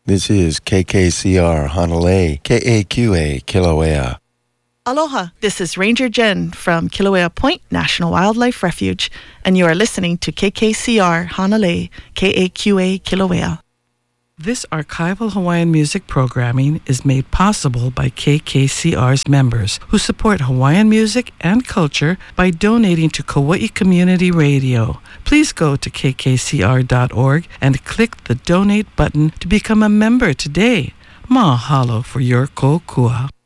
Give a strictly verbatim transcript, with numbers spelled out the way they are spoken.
This is K K C R Hanalei, K A Q A Kilauea. Aloha, this is Ranger Jen from Kilauea Point National Wildlife Refuge, and you are listening to K K C R Hanalei, K A Q A Kilauea. This archival Hawaiian music programming is made possible by K K C R's members who support Hawaiian music and culture by donating to Kauai Community Radio. Please go to k k c r dot org and click the donate button to become a member today. Mahalo for your kokua.